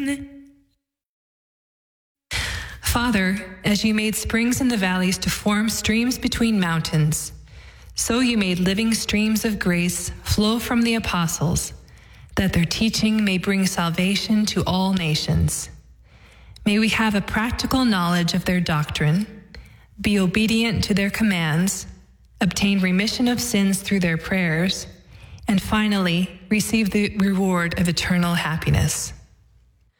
Father, as you made springs in the valleys to form streams between mountains, so you made living streams of grace flow from the apostles, that their teaching may bring salvation to all nations. May we have a practical knowledge of their doctrine, be obedient to their commands, obtain remission of sins through their prayers, and finally receive the reward of eternal happiness.